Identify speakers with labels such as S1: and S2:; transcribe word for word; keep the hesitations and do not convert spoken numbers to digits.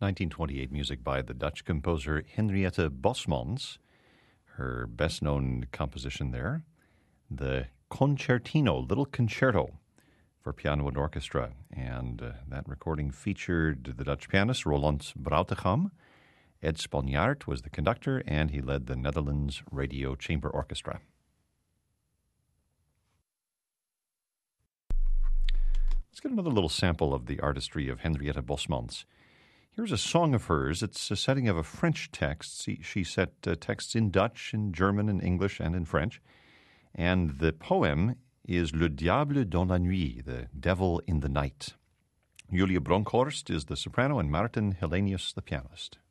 S1: nineteen twenty-eight music by the Dutch composer Henriette Bosmans. Her best-known composition there, the Concertino, Little Concerto for piano and orchestra. And uh, that recording featured the Dutch pianist Roland Broutigam. Ed Sponjaard was the conductor, and he led the Netherlands Radio Chamber Orchestra. Let's get another little sample of the artistry of Henriette Bosmans. Here's a song of hers. It's a setting of a French text. She, she set uh, texts in Dutch, in German, in English, and in French. And the poem is Le Diable dans la Nuit, the Devil in the Night. Julia Bronkhorst is the soprano and Maarten Hellenius the pianist.